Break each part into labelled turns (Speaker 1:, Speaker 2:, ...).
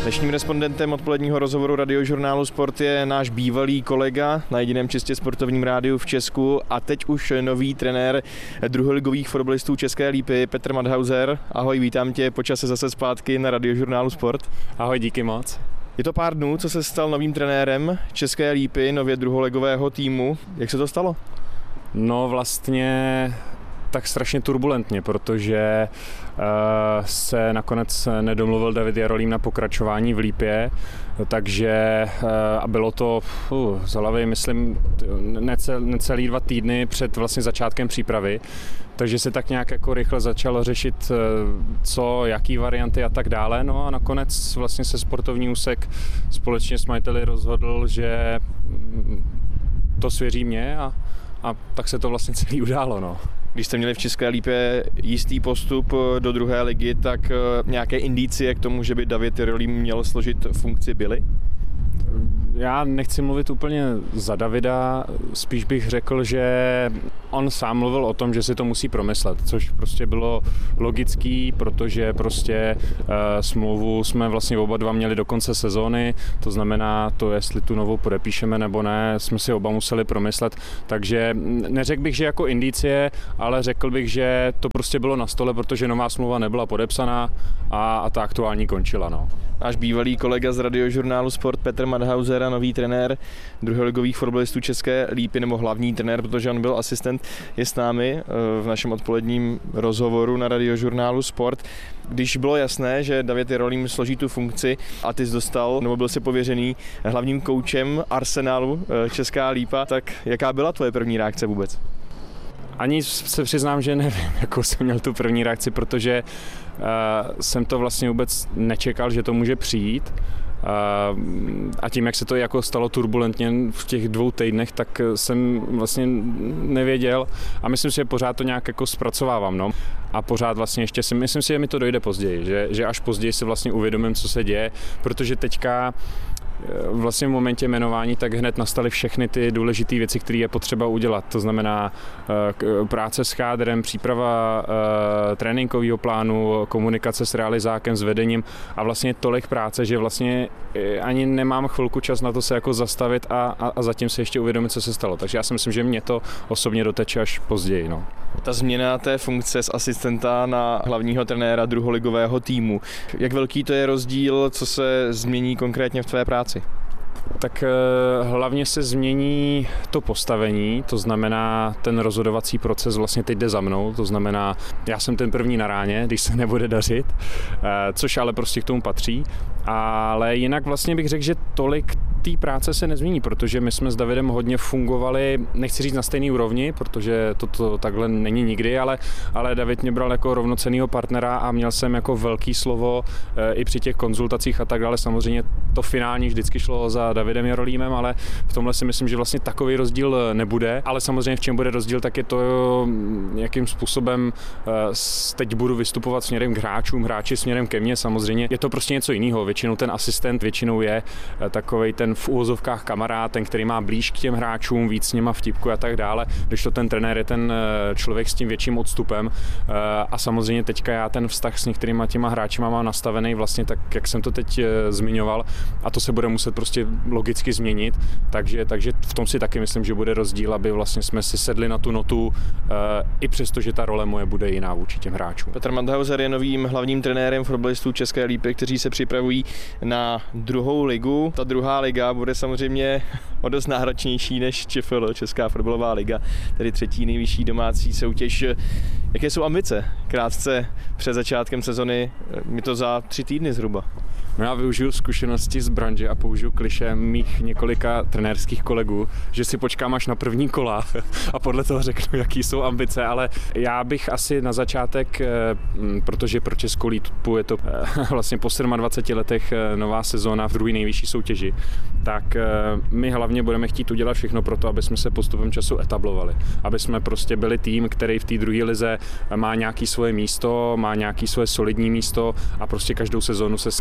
Speaker 1: Dnešním respondentem odpoledního rozhovoru Radiožurnálu Sport je náš bývalý kolega na jediném čistě sportovním rádiu v Česku a teď už nový trenér druholigových fotbalistů České Lípy Petr Madhauser. Ahoj, vítám tě po čase zase zpátky na Radiožurnálu Sport.
Speaker 2: Ahoj, díky moc.
Speaker 1: Je to pár dnů, co se stal novým trenérem České Lípy, nově druholigového týmu. Jak se to stalo?
Speaker 2: No vlastně tak strašně turbulentně, protože se nakonec nedomluvil David Jarolím na pokračování v Lípě, takže a bylo to z hlavy, myslím, necelý 2 týdny před vlastně začátkem přípravy, takže se tak nějak jako rychle začalo řešit, co, jaký varianty a tak dále. No a nakonec vlastně se sportovní úsek společně s majiteli rozhodl, že to svěří mě a tak se to vlastně celý událo. No.
Speaker 1: Když jste měli v České Lípě jistý postup do druhé ligy, tak nějaké indicie k tomu, že by David Jarolím měl složit funkci, byly?
Speaker 2: Já nechci mluvit úplně za Davida, spíš bych řekl, že on sám mluvil o tom, že si to musí promyslet, což prostě bylo logický, protože prostě smlouvu jsme vlastně oba dva měli do konce sezóny, to znamená to, jestli tu novou podepíšeme nebo ne, jsme si oba museli promyslet, takže neřekl bych, že jako indicie, ale řekl bych, že to prostě bylo na stole, protože nová smlouva nebyla podepsaná a ta aktuální končila. No.
Speaker 1: Náš bývalý kolega z Radiožurnálu Sport Petr Madhauser a nový trenér druholigových fotbalistů České Lípy, nebo hlavní trenér, protože on byl asistent, je s námi v našem odpoledním rozhovoru na Radiožurnálu Sport. Když bylo jasné, že David Jarolím složí tu funkci a ty jsi dostal, nebo byl si pověřený hlavním koučem Arsenalu Česká Lípa, tak jaká byla tvoje první reakce vůbec?
Speaker 2: Ani se přiznám, že nevím, jakou jsem měl tu první reakci, protože jsem to vlastně vůbec nečekal, že to může přijít. A tím, jak se to jako stalo turbulentně v těch 2 týdnech, tak jsem vlastně nevěděl a myslím si, že pořád to nějak jako zpracovávám. No. A pořád vlastně ještě si myslím si, že mi to dojde později, že až později si vlastně uvědomím, co se děje, protože teďka vlastně v momentě jmenování tak hned nastaly všechny ty důležité věci, které je potřeba udělat. To znamená práce s kádrem, příprava tréninkového plánu, komunikace s realizákem, s vedením a vlastně tolik práce, že vlastně ani nemám chvilku čas na to se jako zastavit a zatím se ještě uvědomit, co se stalo. Takže já si myslím, že mě to osobně doteče až později. No.
Speaker 1: Ta změna té funkce z asistenta na hlavního trenéra druholigového týmu. Jak velký to je rozdíl, co se změní konkrétně v tvé práci?
Speaker 2: Tak hlavně se změní to postavení, to znamená ten rozhodovací proces vlastně teď jde za mnou, to znamená já jsem ten první na ráně, když se nebude dařit, což ale prostě k tomu patří, ale jinak vlastně bych řekl, že tolik té práce se nezmění, protože my jsme s Davidem hodně fungovali, nechci říct na stejné úrovni, protože to takhle není nikdy, ale David mě bral jako rovnocennýho partnera a měl jsem jako velký slovo i při těch konzultacích a tak dále. Samozřejmě to finální vždycky šlo za Davidem Jarolímem, ale v tomhle si myslím, že vlastně takový rozdíl nebude, ale samozřejmě v čem bude rozdíl, tak je to, jakým způsobem teď budu vystupovat směrem k hráčům, hráči směrem ke mně, samozřejmě je to prostě něco jiného. Většinou ten asistent většinou je takovej ten v úvozovkách kamarád, ten, který má blíž k těm hráčům, víc s nima vtipku a tak dále, když to ten trenér je ten člověk s tím větším odstupem a samozřejmě teďka já ten vztah s některýma těma hráčima mám nastavený vlastně tak, jak jsem to teď zmiňoval a to se bude muset prostě logicky změnit, takže v tom si taky myslím, že bude rozdíl, aby vlastně jsme si sedli na tu notu i přesto, že ta role moje bude jiná vůči těm hráčům.
Speaker 1: Petr Madhauser je novým hlavním trenérem fotbalistů České Lípy, kteří se připravují na druhou ligu. Ta druhá liga bude samozřejmě o dost náročnější než ČFL, Česká fotbalová liga, tedy 3. nejvyšší domácí soutěž. Jaké jsou ambice? Krátce před začátkem sezony, je to za 3 týdny zhruba.
Speaker 2: No já využiju zkušenosti z branže a použiju klišé mých několika trenérských kolegů, že si počkám až na první kola a podle toho řeknu, jaký jsou ambice, ale já bych asi na začátek, protože pro Českou Lípu je to vlastně po 27 letech nová sezóna v 2. nejvyšší soutěži, tak my hlavně budeme chtít udělat všechno pro to, aby jsme se postupem času etablovali, aby jsme prostě byli tým, který v té druhé lize má nějaký svoje místo, má nějaký svoje solidní místo a prostě každou sezónu se s ním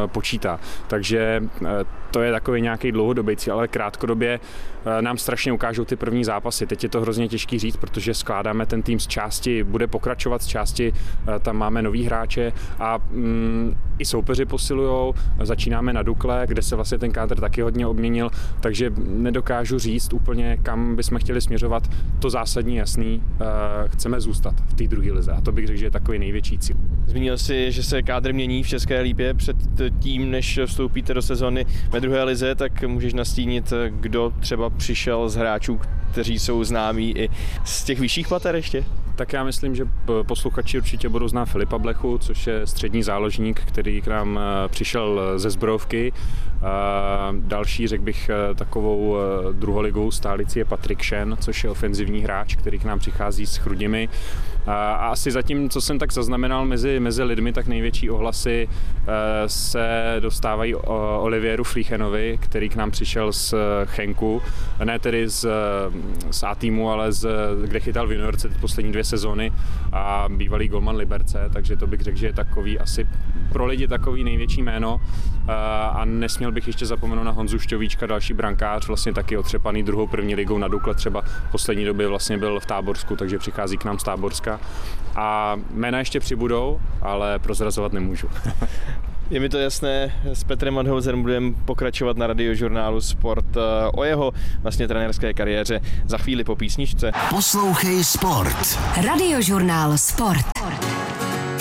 Speaker 2: počítá. Takže to je takový nějaký dlouhodobý cíl, ale krátkodobě nám strašně ukážou ty první zápasy. Teď je to hrozně těžký říct, protože skládáme ten tým z části, bude pokračovat z části, tam máme nový hráče a i soupeři posilujou. Začínáme na Dukle, kde se vlastně ten kádr taky hodně obměnil, takže nedokážu říct úplně, kam bychom chtěli směřovat. To zásadní jasný, chceme zůstat v té druhé lize a to bych řekl, že je takový největší cíl.
Speaker 1: Zmínil jsi, že se kádr mění v České Lípě před tím, než vstoupíte do sezony ve druhé lize, tak můžeš nastínit, kdo třeba přišel z hráčů, kteří jsou známí i z těch vyšších pater ještě?
Speaker 2: Tak já myslím, že posluchači určitě budou znát Filipa Blechu, což je střední záložník, který k nám přišel ze Zbrojovky. Další, řekl bych, takovou druholigovou stálici je Patrik Šen, což je ofenzivní hráč, který k nám přichází s Chrudimi. A asi zatím, co jsem tak zaznamenal mezi lidmi, tak největší ohlasy se dostávají Olivieru Flíchenovi, který k nám přišel z Chenku, ne tedy z A-týmu, ale kde chytal v juniorce poslední 2 sezóny a bývalý golman Liberce, takže to bych řekl, že je takový asi pro lidi takový největší jméno a nesměl bych ještě zapomenout na Honzu Šťovíčka, další brankář, vlastně taky otřepaný druhou první ligou na Dukle, třeba v poslední době vlastně byl v Táborsku, takže přichází k nám z Táborska a jména ještě přibudou, ale prozrazovat nemůžu.
Speaker 1: Je mi to jasné, s Petrem Madhauserem budeme pokračovat na Radiožurnálu Sport o jeho vlastně trenérské kariéře za chvíli po písničce.
Speaker 3: Poslouchej Sport.
Speaker 4: Radiožurnál Sport.